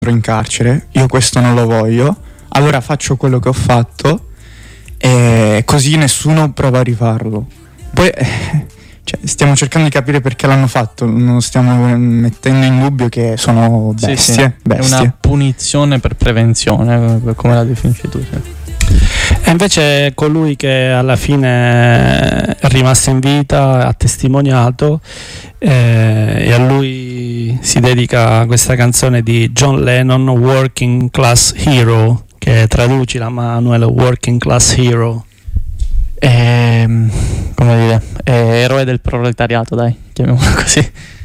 in carcere, io questo non lo voglio, allora faccio quello che ho fatto e così nessuno prova a rifarlo. Poi cioè, stiamo cercando di capire perché l'hanno fatto, non stiamo mettendo in dubbio che sono bestie, sì. bestie. È una punizione per prevenzione, come la definisci tu. Sì. E invece colui che alla fine è rimasto in vita, ha testimoniato, e a lui si dedica questa canzone di John Lennon, Working Class Hero, che traduci la Manuel, Working Class Hero. Come dire, eroe del proletariato, dai, chiamiamolo così.